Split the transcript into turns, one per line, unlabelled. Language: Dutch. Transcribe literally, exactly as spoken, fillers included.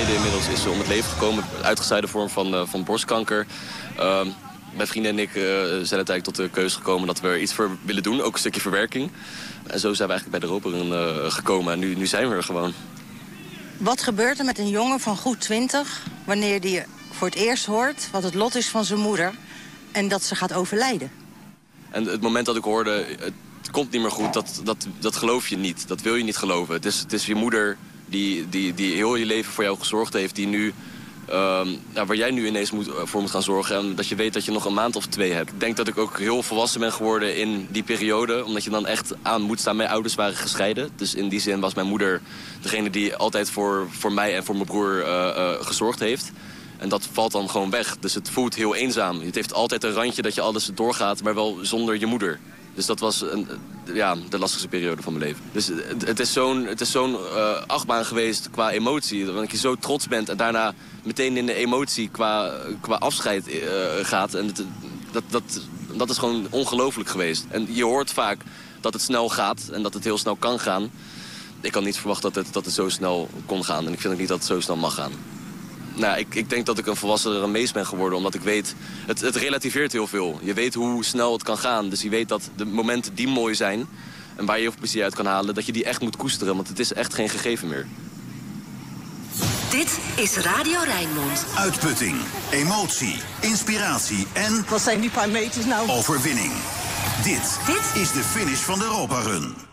geleden inmiddels is ze om het leven gekomen. Uitgezaaide vorm van, uh, van borstkanker. Uh, mijn vrienden en ik uh, zijn uiteindelijk tot de keuze gekomen dat we er iets voor willen doen. Ook een stukje verwerking. En zo zijn we eigenlijk bij de Roperun uh, gekomen. En nu, nu zijn we er gewoon.
Wat gebeurt er met een jongen van goed twintig wanneer die voor het eerst hoort wat het lot is van zijn moeder en dat ze gaat overlijden?
En het moment dat ik hoorde, het komt niet meer goed, dat, dat, dat geloof je niet. Dat wil je niet geloven. Het is, het is je moeder die, die, die heel je leven voor jou gezorgd heeft, die nu, um, nou, waar jij nu ineens moet, voor moet gaan zorgen. En dat je weet dat je nog een maand of twee hebt. Ik denk dat ik ook heel volwassen ben geworden in die periode, omdat je dan echt aan moet staan. Mijn ouders waren gescheiden. Dus in die zin was mijn moeder degene die altijd voor, voor mij en voor mijn broer uh, uh, gezorgd heeft. En dat valt dan gewoon weg. Dus het voelt heel eenzaam. Het heeft altijd een randje dat je alles doorgaat, maar wel zonder je moeder. Dus dat was een, ja, de lastigste periode van mijn leven. Dus het, het is zo'n zo'n uh, achtbaan geweest qua emotie. Dat je zo trots bent en daarna meteen in de emotie qua, qua afscheid uh, gaat. En het, dat, dat, dat is gewoon ongelooflijk geweest. En je hoort vaak dat het snel gaat en dat het heel snel kan gaan. Ik had niet verwacht dat het, dat het zo snel kon gaan. En ik vind ook niet dat het zo snel mag gaan. Nou, ik, ik denk dat ik een volwassenere mens ben geworden, omdat ik weet, het, het relativeert heel veel. Je weet hoe snel het kan gaan, dus je weet dat de momenten die mooi zijn en waar je heel veel plezier uit kan halen, dat je die echt moet koesteren, want het is echt geen gegeven meer.
Dit is Radio Rijnmond.
Uitputting, emotie, inspiratie en...
Wat zijn die paar meters nou?
Overwinning. Dit,
Dit
is de finish van de Roperun.